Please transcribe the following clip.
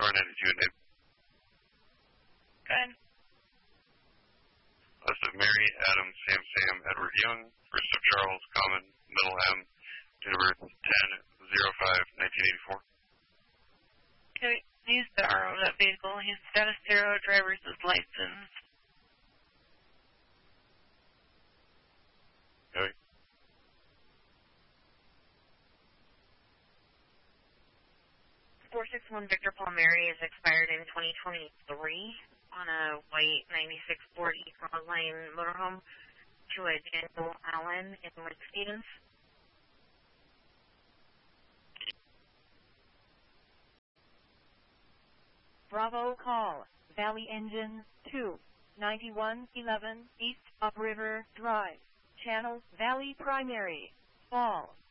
Star 92 and name. Good. List of Mary, Adam, Sam, Edward Young. First of Charles, Common, middle M, date of birth 10/05/1984. Okay, he's the RO of that vehicle. His status 0, driver's license. Okay. .461 Victor Paul Mary is expired in 2023 on a white 96 Ford Econoline motorhome to a Daniel Allen in Lake Stevens. Bravo call, Valley Engine 2, 9111 East Upriver Drive, Channel Valley Primary, Fall.